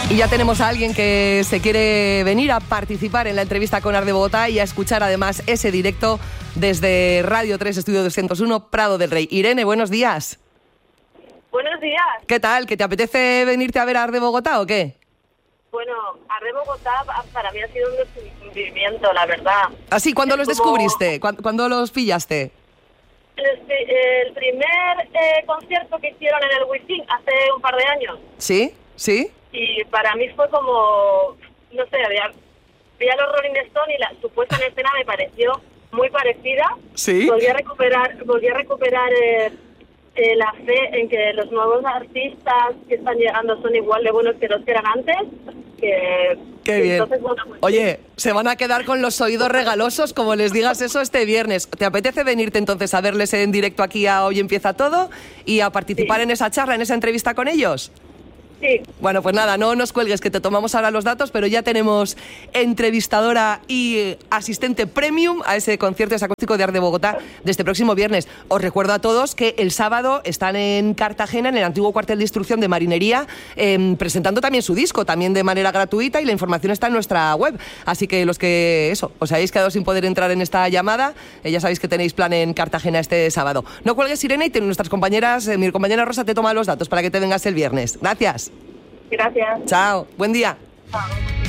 Y ya tenemos a alguien que se quiere venir a participar en la entrevista con Arde de Bogotá y a escuchar además ese directo desde Radio 3, Estudio 201, Prado del Rey. Irene, buenos días. Buenos días. ¿Qué tal? ¿Que te apetece venirte a ver a Arde de Bogotá o qué? Bueno, Arde de Bogotá para mí ha sido un descubrimiento, la verdad. ¿Ah, sí? ¿Cuándo los descubriste? ¿Cuándo los pillaste? El primer concierto que hicieron en el Wizzing hace un par de años. ¿Sí? ¿Sí? Y para mí fue como, no sé, vi a los Rolling Stones y la su puesta en escena me pareció muy parecida. ¿Sí? Volví a recuperar la fe en que los nuevos artistas que están llegando son igual de buenos que los que eran antes. Qué bien. Entonces, bueno, pues, oye, se van a quedar con los oídos regalosos como les digas eso este viernes. ¿Te apetece venirte entonces a verles en directo aquí a Hoy Empieza Todo y a participar en esa charla, en esa entrevista con ellos? Sí. Bueno, pues nada, no nos cuelgues, que te tomamos ahora los datos, pero ya tenemos entrevistadora y asistente premium a ese concierto, ese acústico de Arde de Bogotá de este próximo viernes. Os recuerdo a todos que el sábado están en Cartagena, en el antiguo cuartel de instrucción de Marinería, presentando también su disco, también de manera gratuita, y la información está en nuestra web. Así que los que, os habéis quedado sin poder entrar en esta llamada, ya sabéis que tenéis plan en Cartagena este sábado. No cuelgues, Irene, y nuestras compañeras, mi compañera Rosa te toma los datos para que te vengas el viernes. Gracias. Gracias. Chao. Buen día. Chao.